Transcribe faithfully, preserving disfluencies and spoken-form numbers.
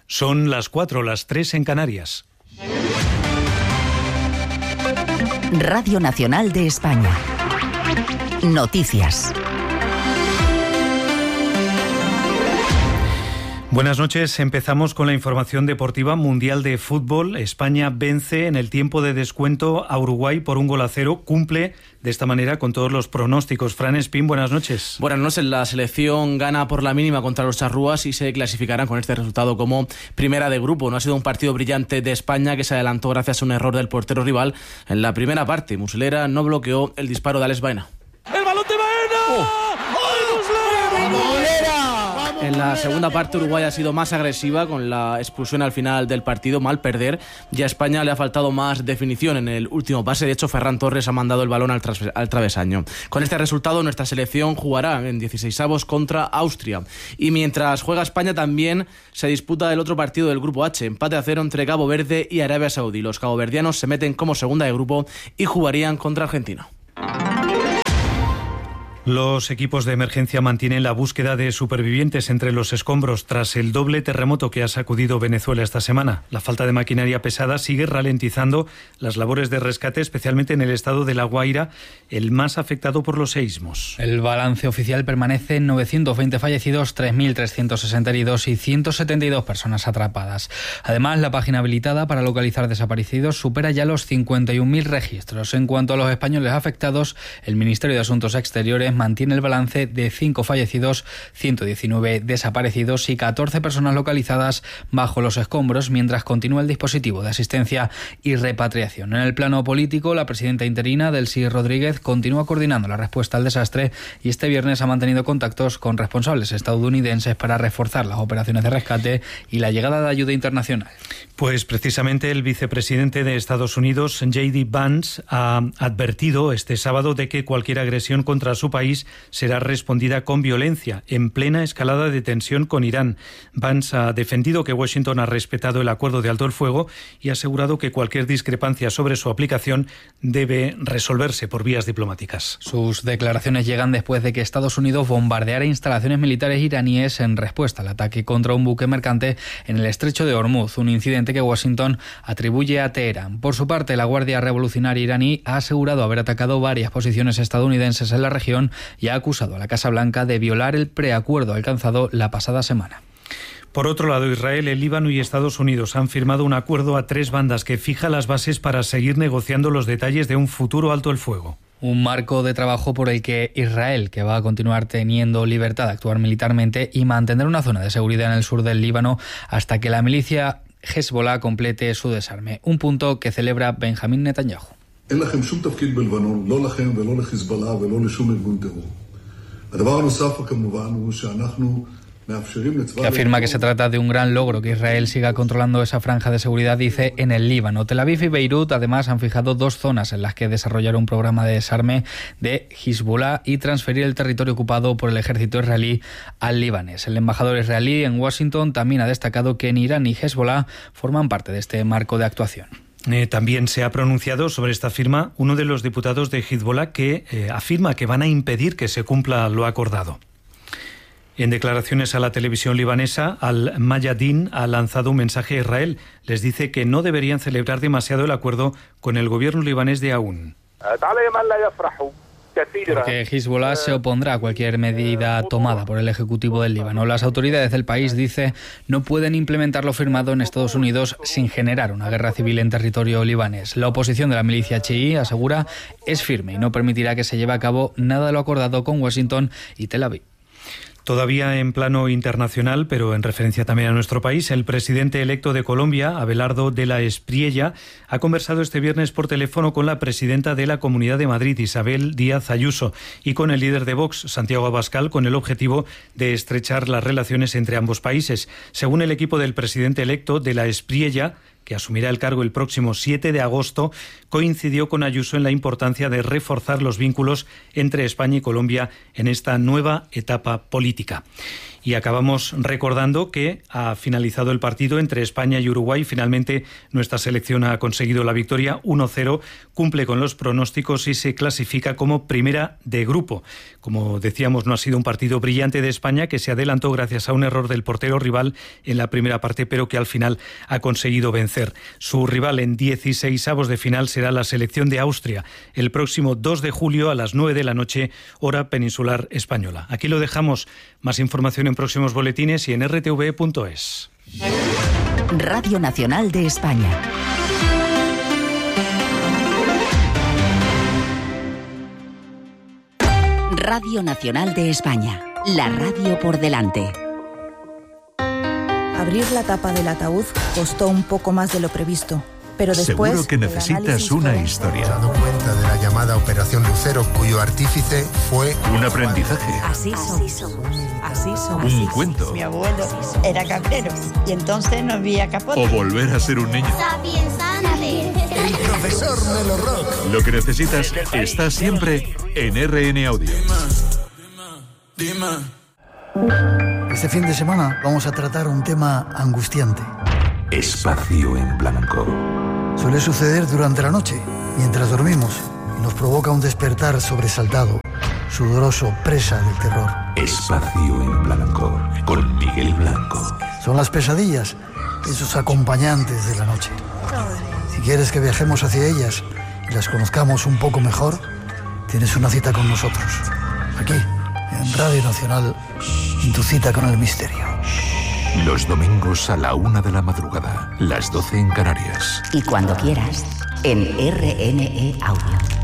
Son las cuatro, las tres en Canarias. Radio Nacional de España. Noticias. Buenas noches. Empezamos con la información deportiva. Mundial de Fútbol. España vence en el tiempo de descuento a Uruguay por un gol a cero. Cumple de esta manera con todos los pronósticos. Fran Espín, buenas noches. Buenas noches. La selección gana por la mínima contra los charrúas y se clasificará con este resultado como primera de grupo. No ha sido un partido brillante de España, que se adelantó gracias a un error del portero rival en la primera parte. Muslera no bloqueó el disparo de Alex Baena. ¡El balón de Baena! ¡Oh! ¡Ay, Muslera! En la segunda parte Uruguay ha sido más agresiva, con la expulsión al final del partido, mal perder. Ya a España le ha faltado más definición en el último pase. De hecho, Ferran Torres ha mandado el balón al, tras- al travesaño. Con este resultado, nuestra selección jugará en dieciseisavos contra Austria. Y mientras juega España, también se disputa el otro partido del Grupo H. Empate a cero entre Cabo Verde y Arabia Saudí. Los caboverdianos se meten como segunda de grupo y jugarían contra Argentina. Los equipos de emergencia mantienen la búsqueda de supervivientes entre los escombros tras el doble terremoto que ha sacudido Venezuela esta semana. La falta de maquinaria pesada sigue ralentizando las labores de rescate, especialmente en el estado de La Guaira, el más afectado por los seísmos. El balance oficial permanece en novecientos veinte fallecidos, tres mil trescientos sesenta heridos y ciento setenta y dos personas atrapadas. Además, la página habilitada para localizar desaparecidos supera ya los cincuenta y un mil registros. En cuanto a los españoles afectados, el Ministerio de Asuntos Exteriores mantiene el balance de cinco fallecidos, ciento diecinueve desaparecidos y catorce personas localizadas bajo los escombros, mientras continúa el dispositivo de asistencia y repatriación. En el plano político, la presidenta interina, Delcy Rodríguez, continúa coordinando la respuesta al desastre y este viernes ha mantenido contactos con responsables estadounidenses para reforzar las operaciones de rescate y la llegada de ayuda internacional. Pues precisamente el vicepresidente de Estados Unidos, J D Vance, ha advertido este sábado de que cualquier agresión contra su país será respondida con violencia, en plena escalada de tensión con Irán. Vance ha defendido que Washington ha respetado el acuerdo de alto el fuego y ha asegurado que cualquier discrepancia sobre su aplicación debe resolverse por vías diplomáticas. Sus declaraciones llegan después de que Estados Unidos bombardeara instalaciones militares iraníes en respuesta al ataque contra un buque mercante en el estrecho de Hormuz, un incidente que Washington atribuye a Teherán. Por su parte, la Guardia Revolucionaria iraní ha asegurado haber atacado varias posiciones estadounidenses en la región y ha acusado a la Casa Blanca de violar el preacuerdo alcanzado la pasada semana. Por otro lado, Israel, el Líbano y Estados Unidos han firmado un acuerdo a tres bandas que fija las bases para seguir negociando los detalles de un futuro alto el fuego. Un marco de trabajo por el que Israel, que va a continuar teniendo libertad de actuar militarmente y mantener una zona de seguridad en el sur del Líbano hasta que la milicia Hezbollah complete su desarme. Un punto que celebra Benjamín Netanyahu. אין לכם שום תפקיד בלבנון, לא לכם ולא לחיזבאללה ולא לשום ארגון טרור. הדבר הנוסף כמובן הוא שאנחנו מאפשרים לצבא... Que afirma que se trata de un gran logro que Israel siga controlando esa franja de seguridad, dice, en el Líbano. Tel Aviv y Beirut además han fijado dos zonas en las que desarrollar un programa de desarme de Hezbollah y transferir el territorio ocupado por el ejército israelí al libanés. El embajador israelí en Washington también ha destacado que en Irán y Hezbollah forman parte de este marco de actuación. Eh, también se ha pronunciado sobre esta firma uno de los diputados de Hezbollah que eh, afirma que van a impedir que se cumpla lo acordado. En declaraciones a la televisión libanesa, Al-Mayadin ha lanzado un mensaje a Israel. Les dice que no deberían celebrar demasiado el acuerdo con el gobierno libanés de Aún. Porque Hezbollah se opondrá a cualquier medida tomada por el Ejecutivo del Líbano. Las autoridades del país, dice, no pueden implementar lo firmado en Estados Unidos sin generar una guerra civil en territorio libanés. La oposición de la milicia chií, asegura, es firme y no permitirá que se lleve a cabo nada de lo acordado con Washington y Tel Aviv. Todavía en plano internacional, pero en referencia también a nuestro país, el presidente electo de Colombia, Abelardo de la Espriella, ha conversado este viernes por teléfono con la presidenta de la Comunidad de Madrid, Isabel Díaz Ayuso, y con el líder de Vox, Santiago Abascal, con el objetivo de estrechar las relaciones entre ambos países. Según el equipo del presidente electo de la Espriella, que asumirá el cargo el próximo siete de agosto, coincidió con Ayuso en la importancia de reforzar los vínculos entre España y Colombia en esta nueva etapa política. Y acabamos recordando que ha finalizado el partido entre España y Uruguay. Finalmente nuestra selección ha conseguido la victoria uno cero, cumple con los pronósticos y se clasifica como primera de grupo. Como decíamos, no ha sido un partido brillante de España, que se adelantó gracias a un error del portero rival en la primera parte, pero que al final ha conseguido vencer. Su rival en dieciseisavos de final será la selección de Austria el próximo dos de julio a las nueve de la noche, hora peninsular española. Aquí lo dejamos. Más información en próximos boletines y en r t v punto es. Radio Nacional de España. Radio Nacional de España. La radio por delante. Abrir la tapa del ataúd costó un poco más de lo previsto. Pero después, seguro que necesitas una historia. He dado cuenta de la llamada Operación Lucero, cuyo artífice fue un aprendizaje. Así somos. Así somos. Un cuento. Mi abuelo era cabrero y entonces no había capote. O volver a ser un niño. el profesor Melo Rock. Lo que necesitas está siempre en R N Audio. Este fin de semana vamos a tratar un tema angustiante. Espacio en blanco. Suele suceder durante la noche, mientras dormimos, y nos provoca un despertar sobresaltado, sudoroso, presa del terror. Espacio en blanco, con Miguel Blanco. Son las pesadillas, esos acompañantes de la noche. Si quieres que viajemos hacia ellas y las conozcamos un poco mejor, tienes una cita con nosotros. Aquí, en Radio Nacional, en tu cita con el misterio. Los domingos a la una de la madrugada, las doce en Canarias. Y cuando quieras, en R N E Audio.